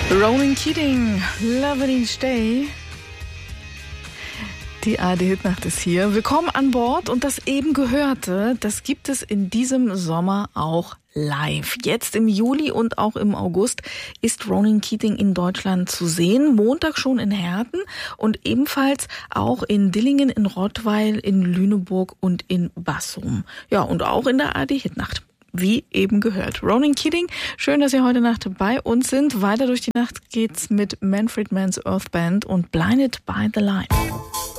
Ronan Keating, Lovin' Each Day. Die ARD-Hitnacht ist hier. Willkommen an Bord und das eben Gehörte, das gibt es in diesem Sommer auch live. Jetzt im Juli und auch im August ist Ronan Keating in Deutschland zu sehen. Montag schon in Herten und ebenfalls auch in Dillingen, in Rottweil, in Lüneburg und in Bassum. Ja, und auch in der ARD-Hitnacht. Wie eben gehört. Ronan Keating, schön, dass Sie heute Nacht bei uns sind. Weiter durch die Nacht geht's mit Manfred Mann's Earth Band und Blinded by the Light.